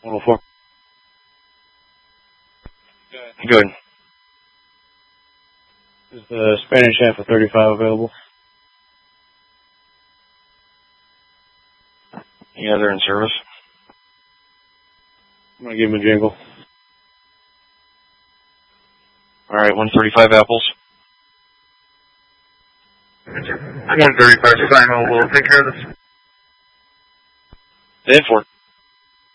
104. Good. Is the Spanish half of 35 available? Yeah, they're in service. I'm going to give him a jingle. All right, 135 Apples. 135 Simon will take care of this. 10-4.